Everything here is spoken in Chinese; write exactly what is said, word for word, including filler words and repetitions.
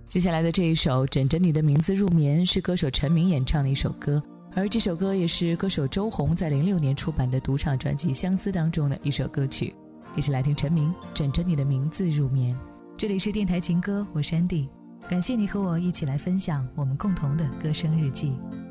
接下来的这一首《枕着你的名字入眠》是歌手陈明演唱的一首歌，而这首歌也是歌手周红在零六年出版的独唱专辑《相思》当中的一首歌曲。一起来听陈明《枕着你的名字入眠》。这里是电台情歌，我是安迪，感谢你和我一起来分享我们共同的歌声日记。